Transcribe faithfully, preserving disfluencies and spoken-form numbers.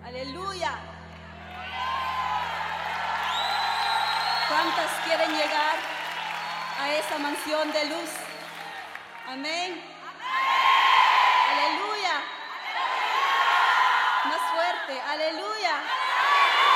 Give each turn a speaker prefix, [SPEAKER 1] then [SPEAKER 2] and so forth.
[SPEAKER 1] Aleluya. ¿Cuántas quieren llegar a esa mansión de luz? Amén. Aleluya.